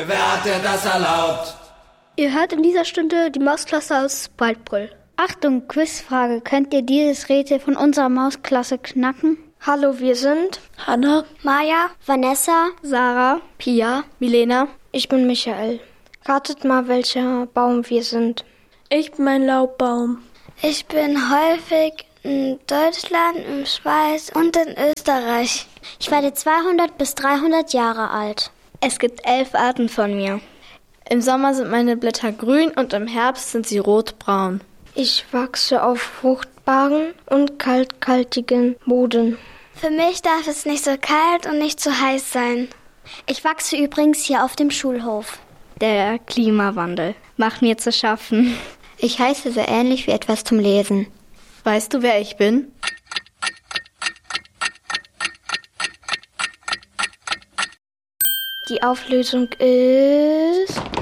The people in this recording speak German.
Wer hat dir das erlaubt? Ihr hört in dieser Stunde die Mausklasse aus Waldbrüll. Achtung, Quizfrage. Könnt ihr dieses Rätsel von unserer Mausklasse knacken? Hallo, wir sind Hanna, Maja, Vanessa, Sarah, Pia, Milena. ich bin Michael. Ratet mal, welcher Baum wir sind. Ich bin ein Laubbaum. Ich bin häufig in Deutschland, in Schweiz und in Österreich. Ich werde 200 bis 300 Jahre alt. Es gibt 11 Arten von mir. Im Sommer sind meine Blätter grün und im Herbst sind sie rotbraun. Ich wachse auf fruchtbaren und kalkhaltigen Boden. Für mich darf es nicht so kalt und nicht so heiß sein. Ich wachse übrigens hier auf dem Schulhof. Der Klimawandel macht mir zu schaffen. Ich heiße so ähnlich wie etwas zum Lesen. Weißt du, wer ich bin? Die Auflösung ist